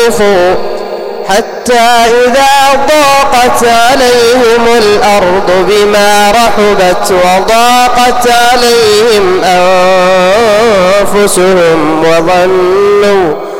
حتى إذا ضاقت عليهم الأرض بما رحبت وضاقت عليهم أنفسهم